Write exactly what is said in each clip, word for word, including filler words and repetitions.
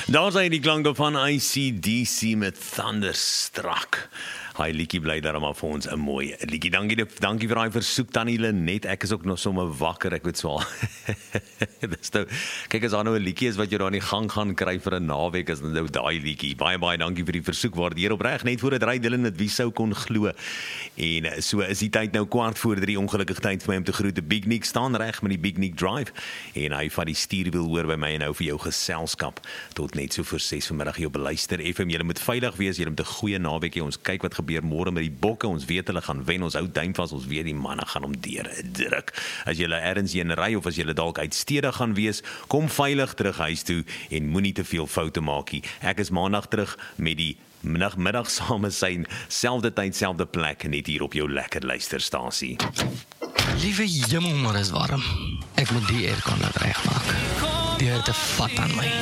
Daar zijn die klanke van I C D C met Thunderstruck. Hy liedjie bly daar maar vir ons 'n mooi liedjie. Dankie, dankie vir daai versoek Tannie Lenet. Ek is ook nog sommer wakker, ek weet swaar. Dis nou, kyk as daar nou 'n liedjie is wat jy daar in die gang gaan kry vir 'n naweek, is nou daai liedjie. Baie baie dankie vir die versoek. Waardeer opreg, net voor dit ry Dylan met wie sou kon glo. En so is die tyd nou kwart voor drie, ongelukkig tyd vir my om te groet. Big Nick staan reg met die Big Nick Drive en hy van die stuurwiel hoor by my en nou vir jou geselskap tot net so voor ses vanmiddag jou beluister F M. Julle moet veilig wees, julle moet 'n goeie naweek hê. Ons kyk wat gebeur môre met die bokke. Ons weet hulle gaan wen. Ons hou duim vas. Ons weet die manne gaan hom deur druk. As julle ergens heen ry of as julle dalk uitstede gaan wees, kom veilig terug huis toe en moenie te veel foute maak nie. Ek is maandag terug met die middag middag same syn, selfde tyd, selfde plek, net hier op jou lekker luisterstasie. Liewe jemmel, maar is warm. Ek moet die aircon laat regmaak. Die het te vat aan my.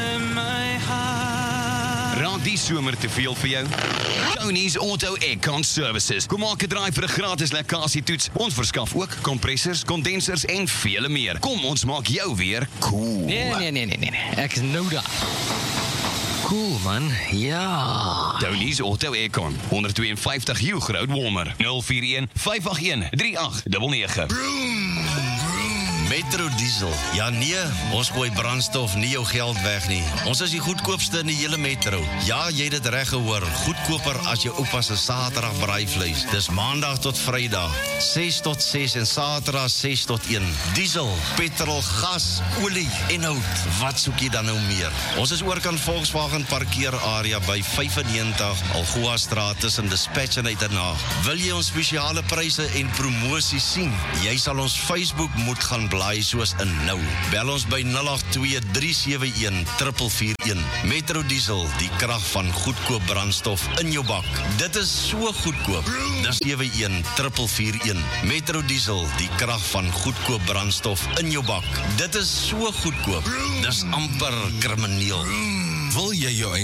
Raak die somer te veel vir jou? Tony's Auto Aircon Services. Kom maak 'n draai vir 'n gratis lekkasietoets. Ons verskaf ook kompressors, kondensers en vele meer. Kom, ons maak jou weer cool. Nee, nee, nee, nee, nee. Ek is nou daar. Cool, man. Ja. Tony's Auto Aircon. honderd twee en vyftig Hugh Road Walmer. nul vier een vyf agt een drie agt nege nege. Metro Diesel. Ja nee, ons gooi brandstof nie jou geld weg nie. Ons is die goedkoopste in die hele metro. Ja, jy het dit reg gehoor. Goedkoper as jou oupa se Saterdag braaivleis. Dis Maandag tot Vrydag, ses tot ses en Saterdag ses tot een. Diesel, petrol, gas, olie en hout. Wat soek jy dan nou meer? Ons is oorkant Volkswagen parkeerarea by vyfennegentig Algoa Straat tussen Dispatch en Uiternaag. Wil jy ons spesiale pryse en promosies sien? Jy sal ons Facebook moet gaan blaai soos in nou. Bel ons by nul agt twee drie sewe een vier vier een. Metro Diesel, die krag van goedkoop brandstof in jou bak. Dit is so goedkoop. Dis sewe een vier vier een. Metro Diesel, die krag van goedkoop brandstof in jou bak. Dit is so goedkoop. Dis amper krimineel. Wil jy jou